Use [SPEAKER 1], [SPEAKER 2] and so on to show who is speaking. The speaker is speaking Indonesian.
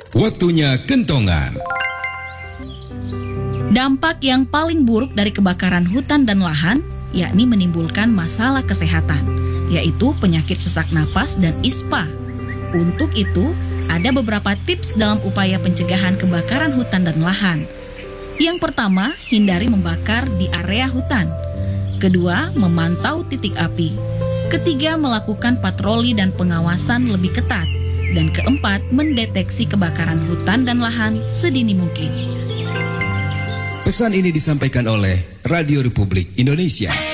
[SPEAKER 1] Waktunya kentongan.
[SPEAKER 2] Dampak yang paling buruk dari kebakaran hutan dan lahan yakni menimbulkan masalah kesehatan, yaitu penyakit sesak napas dan ISPA. Untuk itu, ada beberapa tips dalam upaya pencegahan kebakaran hutan dan lahan. Yang pertama, hindari membakar di area hutan. Kedua, memantau titik api. Ketiga, melakukan patroli dan pengawasan lebih ketat. Dan keempat, mendeteksi kebakaran hutan dan lahan sedini mungkin.
[SPEAKER 1] Pesan ini disampaikan oleh Radio Republik Indonesia.